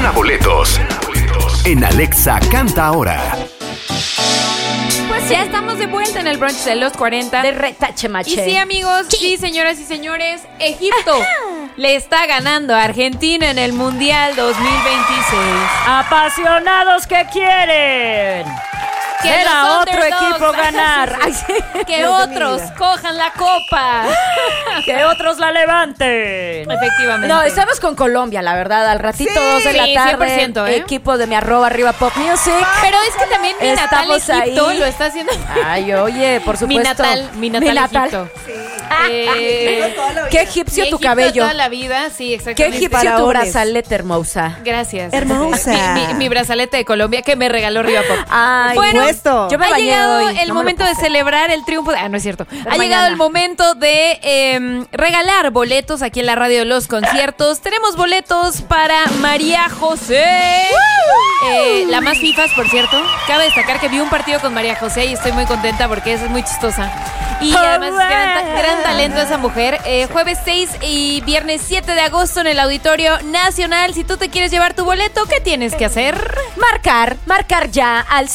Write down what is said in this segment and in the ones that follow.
Gana boletos en Alexa Canta Ahora. Pues ya estamos de vuelta en el brunch de los 40. De retache mache. Y sí, amigos, sí, señoras y señores, Egipto le está ganando a Argentina en el Mundial 2026. Apasionados que quieren Que ver a los otro underdogs, equipo ganar. Ay, sí. Que Dios de otros mi vida. cojan la copa. Que otros la levanten. Efectivamente. No, estamos con Colombia, la verdad. Al ratito, Sí, 2 de la sí, tarde, 100%, ¿eh? equipo de mi @arriba pop music. Pero es que también mi natal Estamos Egipto ahí. lo está haciendo. Ay, oye, por supuesto. Mi natal Egipto. Qué egipcio mi tu Egipto cabello. toda la vida, sí, Qué exactamente. egipcio tu Faraones. brazalete, hermosa. Gracias. Hermosa. Mi brazalete de Colombia que me regaló Riva Pop. Ay, Bueno, puesto. Yo me ha bañé llegado hoy, el no me lo momento de puse. celebrar el triunfo. No es cierto. Ha mañana. llegado el momento de regalar boletos aquí en la radio de los conciertos. Tenemos boletos para María José. La más fifas, por cierto. Cabe destacar que vi un partido con María José y estoy muy contenta porque es muy chistosa. Y además es gran talento esa mujer. Jueves 6 y viernes 7 de agosto en el Auditorio Nacional. Si tú te quieres llevar tu boleto, ¿qué tienes que hacer? Marcar ya al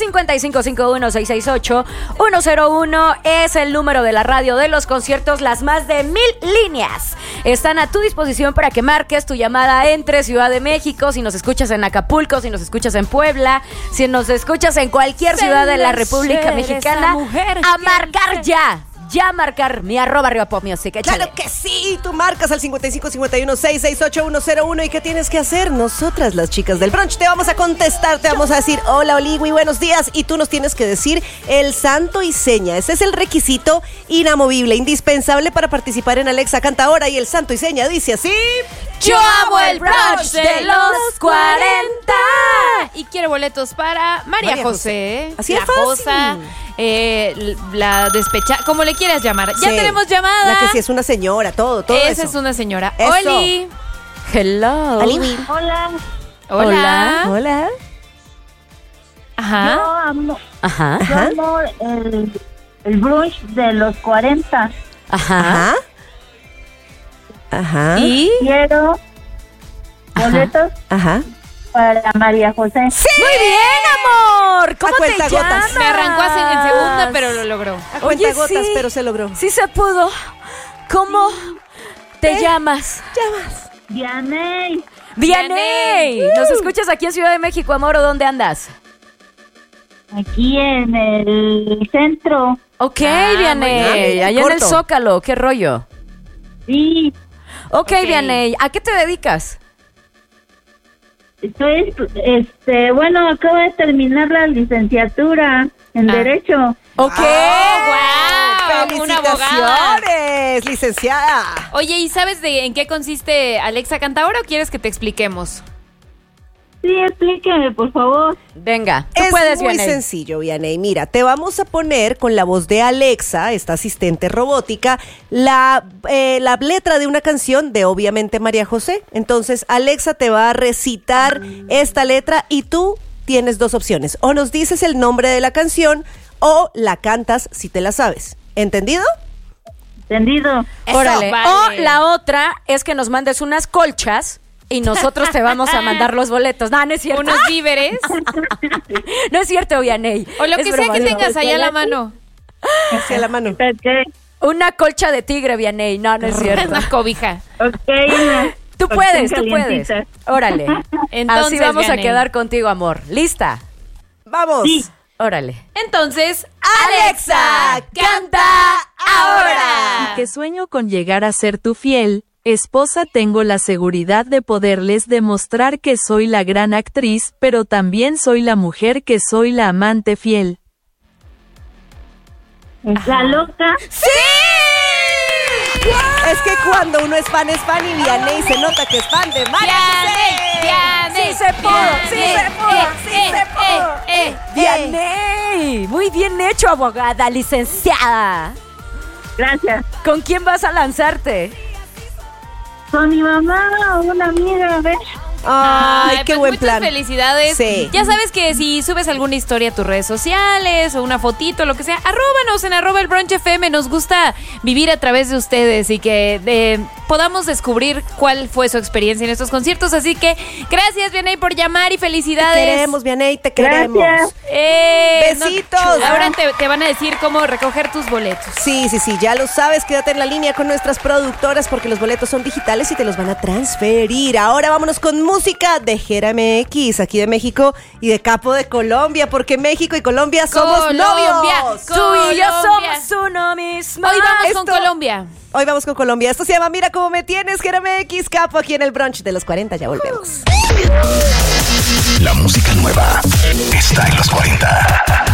5551-668-101 es el número de la radio de los conciertos. Las más de 1000 líneas están a tu disposición para que marques tu llamada entre Ciudad de México, si nos escuchas en Acapulco, si nos escuchas en Puebla, si nos escuchas en cualquier ciudad de la República Mexicana. A marcar ya. Ya marcar mi @arriba pop music. Échale. Claro que sí, tú marcas al 5551-668-101. ¿Y qué tienes que hacer? Nosotras, las chicas del brunch, te vamos a contestar, te vamos a decir hola, Oligui, buenos días. Y tú nos tienes que decir el santo y seña. Ese es el requisito inamovible, indispensable para participar en Alexa Canta Ahora. Y el santo y seña dice así: Yo amo el brunch de los 40 y quiero boletos para María José. Así la es fácil. Josa, la despecha, como le quieras llamar. Ya Sí, tenemos llamada. La que sí es una señora, todo Esa eso. es una señora. Eso. Oli. Hello. Oligui. Hola, Hola. Hola. Ajá. yo amo, Ajá. yo amo el brunch de los 40. Ajá. Ajá. Ajá. Y Quiero boletos Ajá. para María José. Muy bien, amor. ¿Cómo A te cuentagotas. llamas? me arrancó así en segunda, pero lo logró. A cuentagotas, sí. pero se logró. Sí se pudo. ¿Cómo te llamas? Vianey, Vianey. ¿Nos escuchas aquí en Ciudad de México, amor, o dónde andas? aquí en el centro. Ok, Ah, Vianey. muy bien. Allá en el Corto. Zócalo. ¿Qué rollo? Sí, Ok, Ok. Vianey. ¿A qué te dedicas? estoy, bueno, acabo de terminar la licenciatura en Derecho. Ok. ¡Wow! Una abogada. ¡Felicitaciones, licenciada! Oye, ¿y sabes en qué consiste Alexa Canta Ahora o quieres que te expliquemos? Sí, explíqueme, por favor. Venga, tú Es puedes, muy Vianey. sencillo, Vianey. Mira, te vamos a poner con la voz de Alexa, esta asistente robótica, la letra de una canción de, obviamente, María José. Entonces, Alexa te va a recitar esta letra y tú tienes dos opciones. O nos dices el nombre de la canción o la cantas si te la sabes. ¿Entendido? ¿Entendido? Eso, Órale. vale. O la otra es que nos mandes unas colchas y nosotros te vamos a mandar los boletos. No, no es cierto. Unos víveres No es cierto, Vianey. o lo Es que broma, sea que es broma. tengas allá a la mano. Hacia la mano. Ok, Una colcha de tigre, Vianey. No, no es cierto. Una cobija. ok. una Tú puedes, colchón tú puedes. calientita. Órale. Entonces, Así vamos a Vianey. quedar contigo, amor. ¿Lista? ¡Vamos! Sí. Órale. Entonces, ¡Alexa, canta ahora! Que sueño con llegar a ser tu fiel esposa. Tengo la seguridad de poderles demostrar que soy la gran actriz, pero también soy la mujer, que soy la amante fiel. La loca. Es que cuando uno es fan y Vianey se nota que es fan de María José. Vianey, Sí se pudo, sí se pudo, sí se pudo. Bien. Vianey. Muy bien hecho, abogada, licenciada. Gracias. ¿Con quién vas a lanzarte? Con mi mamá o una amiga, a ver. Ay, qué pues buen muchas plan. felicidades. Sí. Ya sabes que si subes alguna historia a tus redes sociales o una fotito, lo que sea, arróbanos en @elbrunchfm. Nos gusta vivir a través de ustedes y que podamos descubrir cuál fue su experiencia en estos conciertos. Así que gracias, Vianey, por llamar y felicidades. Te queremos, Vianey, te queremos. Gracias. Besitos. Ahora te van a decir cómo recoger tus boletos. Sí, ya lo sabes, quédate en la línea con nuestras productoras porque los boletos son digitales y te los van a transferir. Ahora vámonos con música de Jera MX, aquí de México y de Capo de Colombia, porque México y Colombia somos novios. Tú y yo somos uno mismo. Hoy vamos con Esto- Colombia. Hoy vamos con Colombia. Esto se llama Mira Cómo Me Tienes, Jera MX, Capo, aquí en el brunch de los 40. Ya volvemos. La música nueva está en los 40.